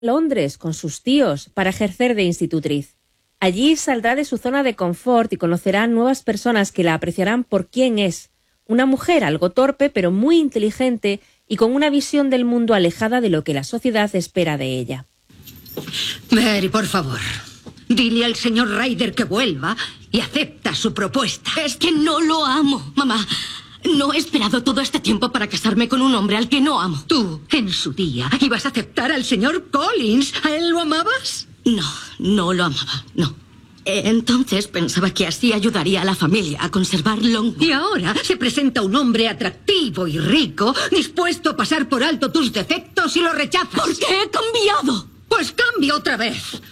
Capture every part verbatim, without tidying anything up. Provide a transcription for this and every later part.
Londres con sus tíos para ejercer de institutriz. Allí saldrá de su zona de confort y conocerá nuevas personas que la apreciarán por quién es, una mujer algo torpe pero muy inteligente y con una visión del mundo alejada de lo que la sociedad espera de ella. Mary, por favor, dile al señor Ryder que vuelva y acepta su propuesta. Es que no lo amo, mamá. No he esperado todo este tiempo para casarme con un hombre al que no amo. Tú, en su día, ibas a aceptar al señor Collins. ¿A él lo amabas? No, no lo amaba, no. Entonces pensaba que así ayudaría a la familia a conservar Longwood. Y ahora se presenta un hombre atractivo y rico, dispuesto a pasar por alto tus defectos y lo rechazas. ¿Por qué he cambiado? Pues cambia otra vez.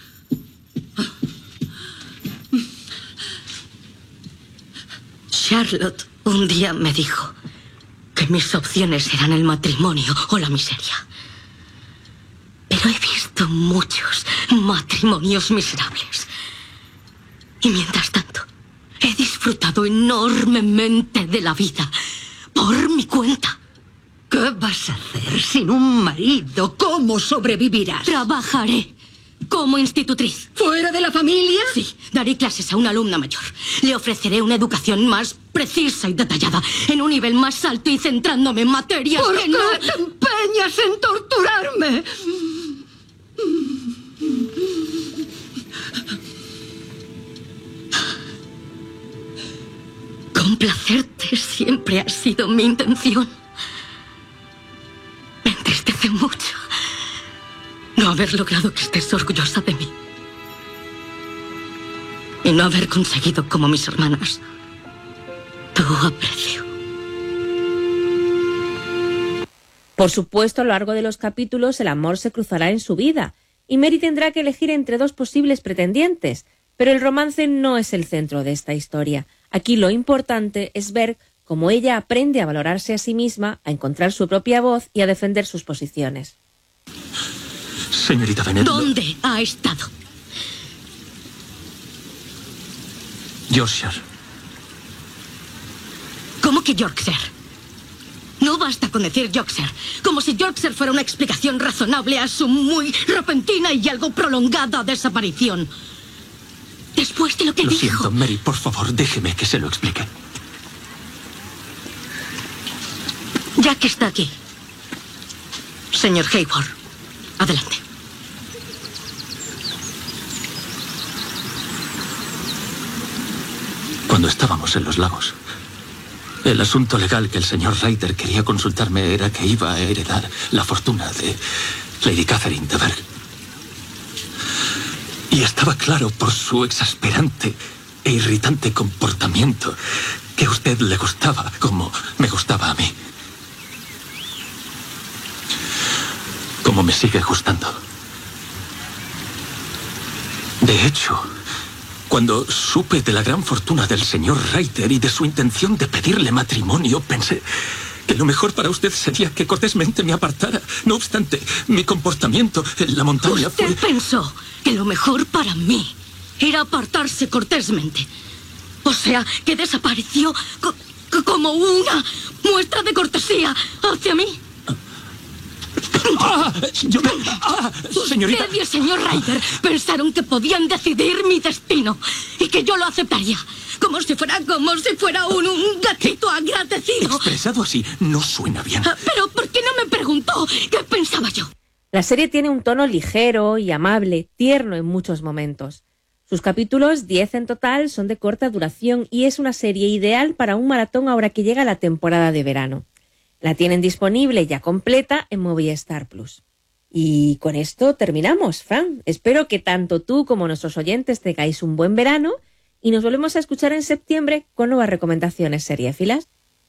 Charlotte un día me dijo que mis opciones eran el matrimonio o la miseria. Pero he visto muchos matrimonios miserables. Y mientras tanto, he disfrutado enormemente de la vida por mi cuenta. ¿Qué vas a hacer sin un marido? ¿Cómo sobrevivirás? Trabajaré como institutriz. ¿Fuera de la familia? Sí, daré clases a una alumna mayor. Le ofreceré una educación más precisa y detallada, en un nivel más alto y centrándome en materias ¿Por que qué no... te empeñas en torturarme? Complacerte siempre ha sido mi intención. Me entristece mucho no haber logrado que estés orgullosa de mí. Y no haber conseguido, como mis hermanas, tu aprecio. Por supuesto, a lo largo de los capítulos el amor se cruzará en su vida y Mary tendrá que elegir entre dos posibles pretendientes, pero el romance no es el centro de esta historia. Aquí lo importante es ver cómo ella aprende a valorarse a sí misma, a encontrar su propia voz y a defender sus posiciones. Señorita Bennet... ¿Dónde ha estado? Yorkshire. ¿Cómo que Yorkshire? No basta con decir Yorkshire, como si Yorkshire fuera una explicación razonable a su muy repentina y algo prolongada desaparición. Después de lo que lo dijo... Lo siento, Mary, por favor, déjeme que se lo explique. Ya que está aquí, señor Hayward, adelante. Cuando estábamos en los lagos, el asunto legal que el señor Ryder quería consultarme era que iba a heredar la fortuna de Lady Catherine de Berg. Y estaba claro por su exasperante e irritante comportamiento que a usted le gustaba como me gustaba a mí. Como me sigue gustando. De hecho, cuando supe de la gran fortuna del señor Ryder y de su intención de pedirle matrimonio, pensé que lo mejor para usted sería que cortésmente me apartara. No obstante, mi comportamiento en la montaña fue... Usted pensó que lo mejor para mí era apartarse cortésmente. O sea, que desapareció co como una muestra de cortesía hacia mí. ¡Ah! Yo... ¡Ah! Señorita... Usted y el señor Ryder pensaron que podían decidir mi destino y que yo lo aceptaría. Como si fuera, como si fuera un, un gatito agradecido. Expresado así, no suena bien. Pero ¿por qué no me preguntó qué pensaba yo? La serie tiene un tono ligero y amable, tierno en muchos momentos. Sus capítulos, diez en total, son de corta duración y es una serie ideal para un maratón ahora que llega la temporada de verano. La tienen disponible ya completa en Movistar Plus. Y con esto terminamos, Fran. Espero que tanto tú como nuestros oyentes tengáis un buen verano y nos volvemos a escuchar en septiembre con nuevas recomendaciones seriéfilas.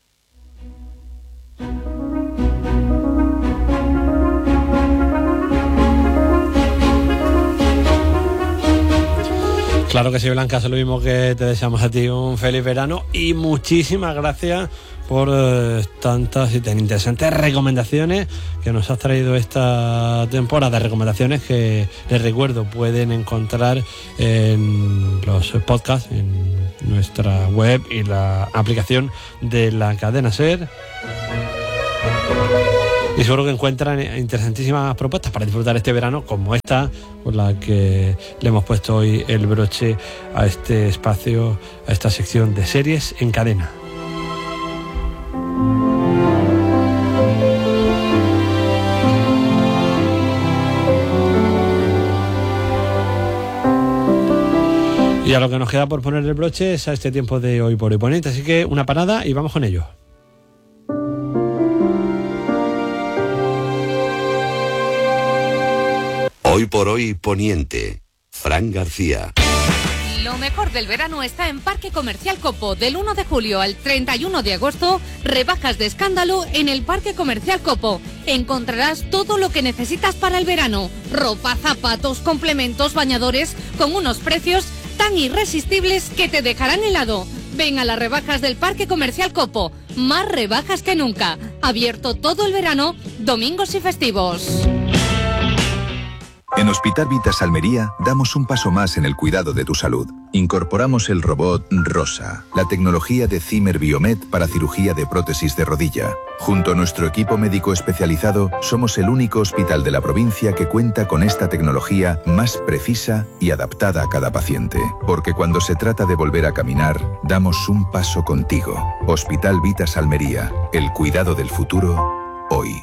Claro que sí, Blanca, es lo mismo que te deseamos a ti, un feliz verano y muchísimas gracias por eh, tantas y tan interesantes recomendaciones que nos has traído esta temporada. Recomendaciones que, les recuerdo, pueden encontrar en los podcasts, en nuestra web y la aplicación de la cadena SER. Y seguro que encuentran interesantísimas propuestas para disfrutar este verano, como esta, con la que le hemos puesto hoy el broche a este espacio, a esta sección de series en cadena. Y a lo que nos queda por poner el broche es a este tiempo de Hoy por Hoy Poniente, así que una parada y vamos con ello. Hoy por Hoy Poniente, Fran García. Lo mejor del verano está en Parque Comercial Copo. Del uno de julio al treinta y uno de agosto, rebajas de escándalo en el Parque Comercial Copo. Encontrarás todo lo que necesitas para el verano. Ropa, zapatos, complementos, bañadores, con unos precios tan irresistibles que te dejarán helado. Ven a las rebajas del Parque Comercial Copo. Más rebajas que nunca. Abierto todo el verano, domingos y festivos. En Hospital Vitas Almería damos un paso más en el cuidado de tu salud. Incorporamos el robot Rosa, la tecnología de Zimmer Biomed para cirugía de prótesis de rodilla. Junto a nuestro equipo médico especializado, somos el único hospital de la provincia que cuenta con esta tecnología más precisa y adaptada a cada paciente. Porque cuando se trata de volver a caminar, damos un paso contigo. Hospital Vitas Almería, el cuidado del futuro, hoy.